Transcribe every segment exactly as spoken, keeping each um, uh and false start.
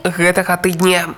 гэтага тыдня.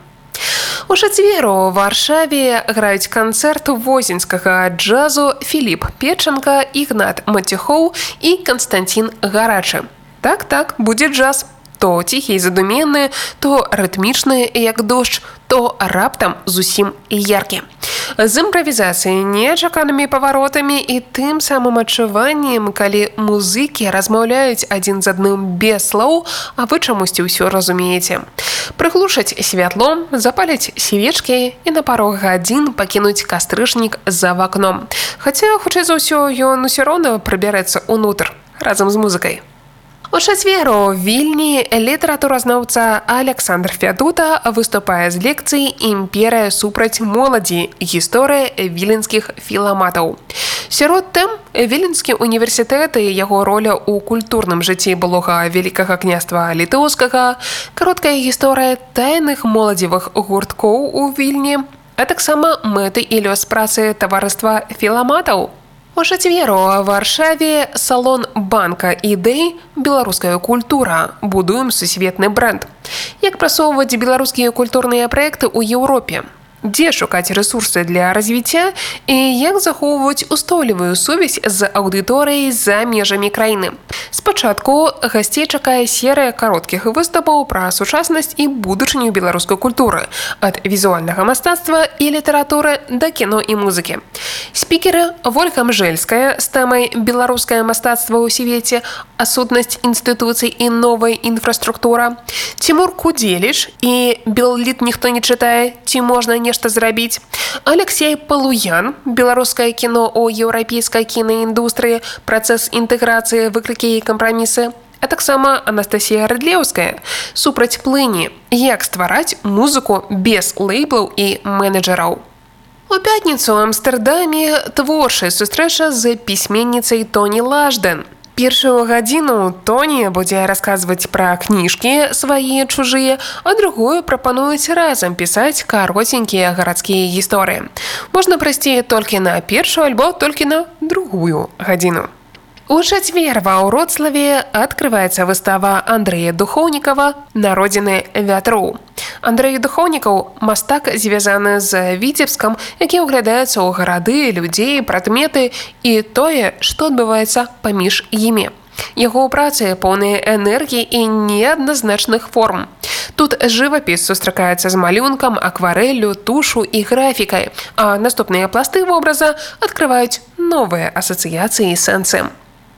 У чацвер у Варшаве граюць канцэрт возеньскага джазу Філіп Печанка, Ігнат Матюхоў і Канстантін Гарачы. Так-так, будзе джаз. То ціхі і задуменны, то рытмічны, як дождж, то раптам зусім яркі. З імправізацыяй, нечаканымі паваротамі і тым самым адчуваннем, калі музыкі размаўляюць адзін з адным без слоў, а вы чамусьці ўсё разумееце. Прыглушаць святло, запаліць свечкі і на пару гадзін пакінуць кастрычнік за вакном. Хаця, хутчэй за ўсё, ён усё роўна прыбярэцца ўнутр, разам з музыкай. У чацвер у Вільні літаратуразнаўца Александр Фядута выступае з лекцыяй «Імперія супраць моладзі. Гісторыя віленскіх філаматаў». Сярод тэм Віленскі універсітэт і яго роля ў культурным жыцці былога Вялікага княства літоўскага, кароткая гісторыя тайных моладзевых гурткоў у Вільні, а таксама мэты і лёс працы таварыства філаматаў. У чацвер у Варшаве салон банка ідэй «Беларуская культура. Будуем сусветны бренд». Як прасоўваць беларускія культурныя праекты ў Еўропе? Дзе шукаць рэсурсы для развіцця і як захоўваць устойлівую сувязь з аўдыторыяй за межамі краіны. Спачатку гасцей чакае серыя кароткіх выступаў пра сучаснасць і будучыню беларускай культуры, ад візуальнага мастацтва і літаратуры да кіно і музыкі. Спікеры Вольга Мжэльская з тэмай «Беларускае мастацтва ў свеце. Асутнасць інстытуцый і новая інфраструктура», Цімур Кудзеліч і «Белліт ніхто не чытае. Ці можна нешта зрабіць», Алексей Палуян, беларускае кіно ў еўрапейскай кінаіндустрыі, працэс інтэграцыі, выклікі і кампрамісы, а таксама Анастасія Рыдлеўская, супраць плыні, як ствараць музыку без лейблаў і менеджераў. У пятніцу ў Амстэрдаме творчая сустрэча з пісьменніцай Тоні Лажден. Першую гадзіну Тоні будзе расказваць пра кніжкі свае чужыя, а другую прапануюць разам пісаць каротенькія гарадскія гісторыі. Можна прайсці толькі на першую альбо толькі на другую гадзіну. У чацвер ва Вроцлаве адкрываецца выстава Андрэя Духоўнікава «Народзіны вятроў». Андрэй Духоўнікаў – мастак, звязаны з Віцебскам, які ўглядаецца ў гарады, людзей, прадметы і тое, што адбываецца паміж імі. Яго працы поўныя энергіі і неадназначных форм. Тут жывапіс сустракаецца з малюнкам, акварэллю, тушу і графікай, а наступныя пласты вобраза адкрываюць новыя асацыяцыі і сэнсы.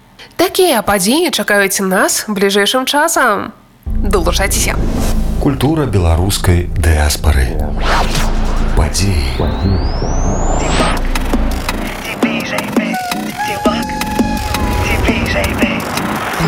Такія падзеі чакаюць нас бліжэйшым часам. Далучайцеся! Культура беларускай дыяспары.